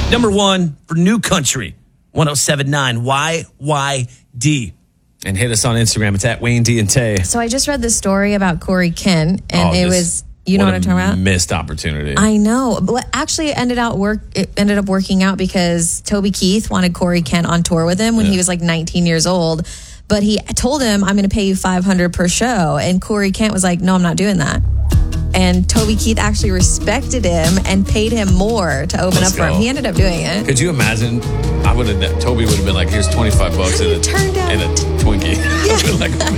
Number 1 for New Country, 1079 YYD. And hit us on Instagram. It's at Wayne D and Tay. So I just read this story about Corey Kent, and it was, you know what I'm talking about? Missed opportunity. I know. But actually, it ended up working out because Toby Keith wanted Corey Kent on tour with him when he was like 19 years old. But he told him, I'm going to pay you $500 per show. And Corey Kent was like, no, I'm not doing that. And Toby Keith actually respected him and paid him more to open up for him. He ended up doing it. Could you imagine? Toby would have been like, here's $25 and a Twinkie. Yeah. I'd be like,